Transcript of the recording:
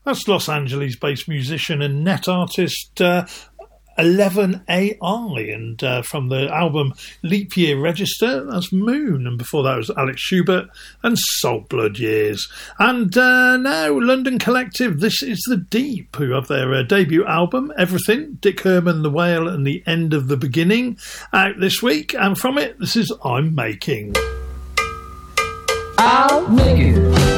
That's Los Angeles-based musician and net artist 11AI, and from the album Leap Year Register, that's Moon, and before that was Alex Schubert and Salt Blood Years. And now London Collective, This Is the Deep, who have their debut album Everything, Dick Herman, The Whale and the End of the Beginning, out this week, and from it, this is I'm Making. I'll make it.